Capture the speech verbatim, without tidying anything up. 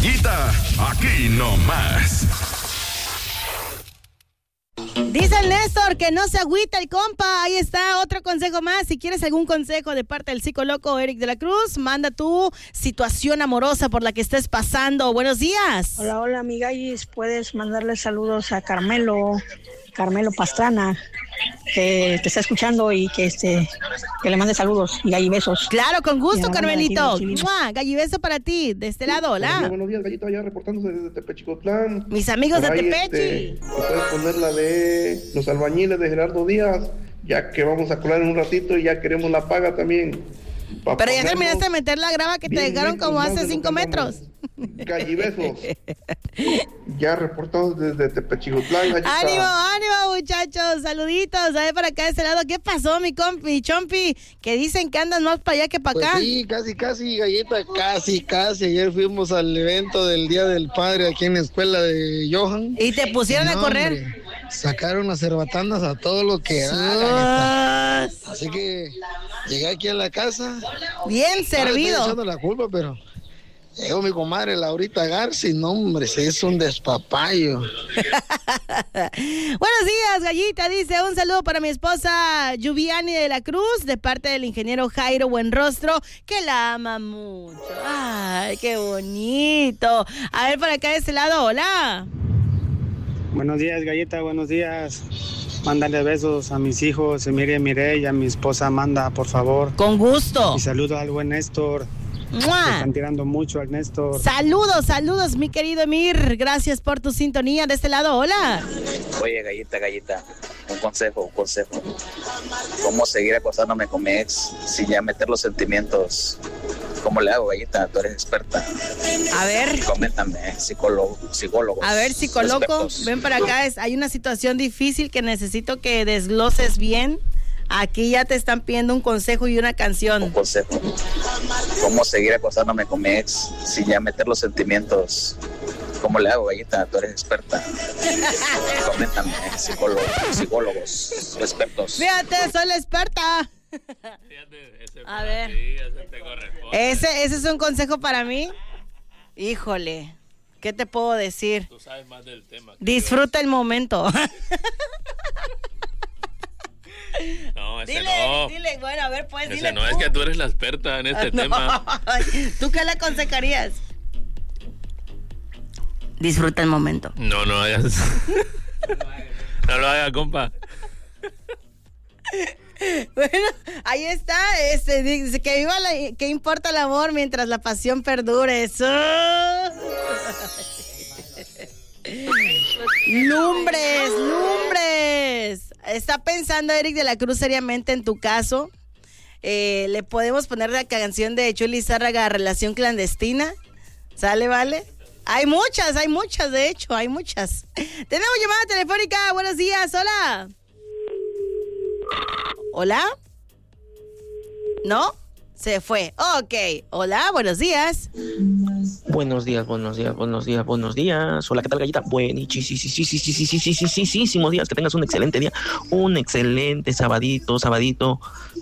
Gallita, aquí nomás. Dice el Néstor que no se agüita el compa. Ahí está otro consejo más. Si quieres algún consejo de parte del psicólogo Eric de la Cruz, manda tu situación amorosa por la que estés pasando. Buenos días. Hola, hola, amigallis. Puedes mandarle saludos a Carmelo, Carmelo Pastrana, que te está escuchando y que este que le mande saludos y gallibesos. Claro, con gusto, Carmelito. Gallibeso para ti, de este lado, hola. Buenos, buenos días, Gallita, ya reportándose desde Tepechicotlán. Mis amigos por de ahí, Tepechi. Este, puedes poner la de los albañiles de Gerardo Díaz, ya que vamos a colar en un ratito y ya queremos la paga también. Pero ya terminaste de meter la grava que te dejaron como hace cinco metros. Gallibesos. Ya reportados desde Tepechicotlán. Ánimo, ánimo, muchachos. Saluditos. A ver, para acá de este lado. ¿Qué pasó, mi compi, mi chompi? Que dicen que andan más para allá que para pues acá. Sí, casi, casi, Galleta, casi, casi. Ayer fuimos al evento del Día del Padre aquí en la escuela de Johan. Y te pusieron no, a correr. Hombre, sacaron las cerbatandas a todo lo que da. Así que llegué aquí a la casa. Bien servido. Estoy echando la culpa, pero llegó mi comadre Laurita Garci. No, hombre, es un despapayo. Buenos días, Gallita. Dice, un saludo para mi esposa Yuviani de la Cruz, de parte del ingeniero Jairo Buenrostro, que la ama mucho. Ay, qué bonito. A ver, por acá de este lado, hola. Buenos días, Galleta, buenos días. Mándale besos a mis hijos, Emilia y Mireia, y a mi esposa Amanda, por favor. Con gusto. Y saludos al buen Néstor. ¡Mua! Le están tirando mucho al Néstor. Saludos, saludos, mi querido Emir. Gracias por tu sintonía. De este lado, hola. Oye, Gallita, Gallita, un consejo, un consejo. ¿Cómo seguir acosándome con mi ex sin ya meter los sentimientos? ¿Cómo le hago, Gallita? Tú eres experta. A ver. Coméntame, psicólogo, psicólogo. A ver, psicólogo, ven para acá. Es, hay una situación difícil que necesito que desgloses bien. Aquí ya te están pidiendo un consejo y una canción. Un consejo. ¿Cómo seguir acosándome con mi ex sin ya meter los sentimientos? ¿Cómo le hago, Gallita? Tú eres experta. Coméntame, psicólogo, psicólogos, expertos. Fíjate, soy la experta. A ver. Ese, ese es un consejo para mí. Híjole, ¿qué te puedo decir? Tú sabes más del tema. Disfruta el momento. No, ese dile, no. dile, bueno, a ver, pues, ese dile no, tú. es que tú eres la experta en este no. tema. ¿Tú qué le aconsejarías? Disfruta el momento. No, no hagas. No lo hagas, compa. Bueno, ahí está, este, dice que viva la, que importa el amor mientras la pasión perdure. Eso. Lumbres, lumbres. ¿Está pensando Eric de la Cruz seriamente en tu caso? Eh, ¿Le podemos poner la canción de Chuli Zárraga, Relación Clandestina? ¿Sale, vale? Hay muchas, hay muchas, de hecho, hay muchas. Tenemos llamada telefónica, buenos días, hola. ¿Hola? ¿No? Se fue. Ok. Hola, buenos días. Buenos días, buenos días, buenos días, buenos días. Hola, ¿qué tal, Gallita? Buenísimos días. Que tengas un excelente día, un excelente sabadito, sabadito.